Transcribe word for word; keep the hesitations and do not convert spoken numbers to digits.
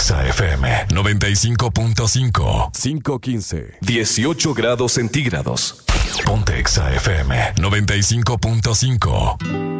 Exa F M noventa y cinco punto cinco. cinco quince. dieciocho grados centígrados. Ponte Exa F M noventa y cinco punto cinco.